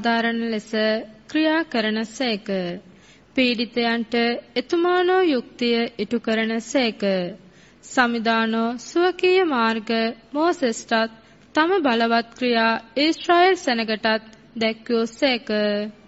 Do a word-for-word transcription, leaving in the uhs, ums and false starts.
ධාරණ ලෙස ක්‍රියා කරන සේක. පීඩිතයන්ට එතුමානෝ යුක්තිය ඉටු කරන සේක. සමිදානෝ ස්වකීය මාර්ග මෝසෙස්ටත් තම බලවත් ක්‍රියා ඊශ්‍රායෙල් සෙනගටත් දැක්වූ සේක.